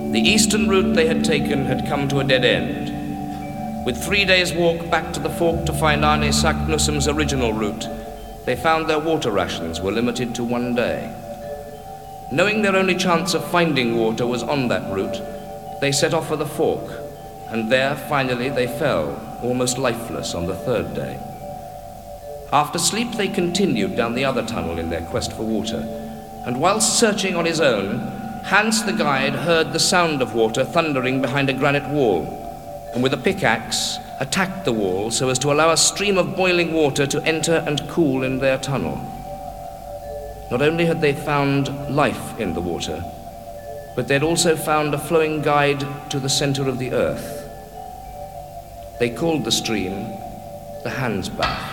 The eastern route they had taken had come to a dead end. With 3 days' walk back to the fork to find Arne Saknussum's original route, they found their water rations were limited to 1 day. Knowing their only chance of finding water was on that route, they set off for the fork, and there, finally, they fell, almost lifeless, on the 3rd day. After sleep, they continued down the other tunnel in their quest for water, and whilst searching on his own, Hans the guide heard the sound of water thundering behind a granite wall, and with a pickaxe attacked the wall so as to allow a stream of boiling water to enter and cool in their tunnel. Not only had they found life in the water, but they'd also found a flowing guide to the center of the earth. They called the stream the Hans Bath.